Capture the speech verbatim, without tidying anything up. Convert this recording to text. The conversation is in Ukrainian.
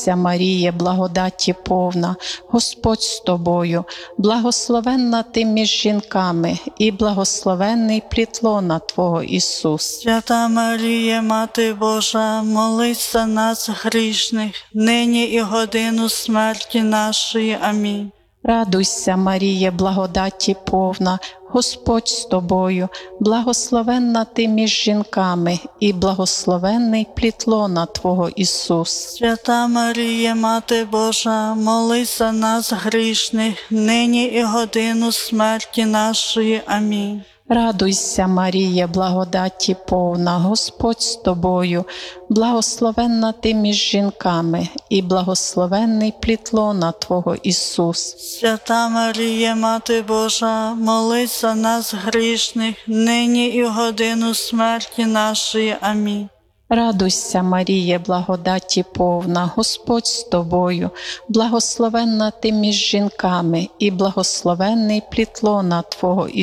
Радуйся, Маріє, благодаті повна, Господь з тобою, благословенна ти між жінками, і благословенний плід лона Твого, Ісус. Свята Марія, Мати Божа, молись за нас грішних, нині і годину смерті нашої. Амінь. Радуйся, Маріє, благодаті повна, Господь з тобою, благословенна ти між жінками, і благословенний плід лона Твого, Ісус. Свята Марія, Мати Божа, молись за нас грішних, нині і годину смерті нашої. Амінь. Радуйся, Маріє, благодаті повна, Господь з тобою, благословенна ти між жінками, і благословенний плід лона Твого, Ісус. Свята Марія, Мати Божа, молись за нас грішних, нині і в годину смерті нашої. Амінь. Радуйся, Маріє, благодаті повна, Господь з тобою, благословенна ти між жінками, і благословенний плід лона Твого, Ісус.